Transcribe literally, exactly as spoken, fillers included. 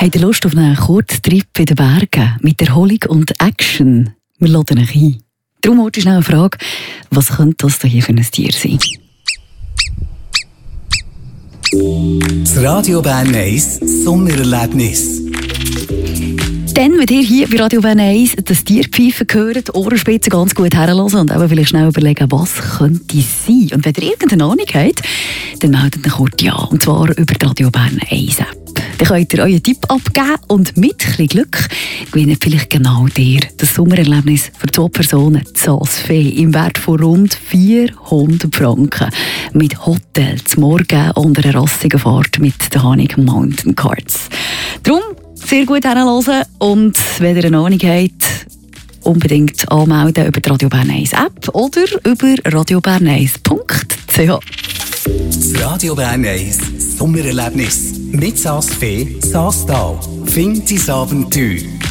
Habt ihr Lust auf einen Kurztrip in den Bergen mit Erholung und Action? Wir laden euch ein. Darum heute schnell eine Frage, was könnte das hier für ein Tier sein? Das Radio Bern eins Sommererlebnis. Dann, wenn ihr hier bei Radio Bern eins das Tierpfeifen hört, Ohrenspitzen ganz gut herhören und eben vielleicht schnell überlegen, was könnte es sein. Und wenn ihr irgendeine Ahnung habt, dann meldet euch kurz ja. Und zwar über die Radio Bern eins App. Dann könnt ihr euren Tipp abgeben und mit ein bisschen Glück gewinnt vielleicht genau dir das Sommererlebnis für zwei Personen Saas Fee im Wert von rund vierhundert Franken. Mit Hotel zum Morgen und einer rassigen Fahrt mit der Hanig Mountain Cards. Darum sehr gut hinhören und wenn ihr eine Ahnung habt, unbedingt anmelden über die Radio Bern eins App oder über radio bern eins punkt c h. Das Radio Bern eins Sommererlebnis mit Saas Fee, Saastal. Find dein Abenteuer.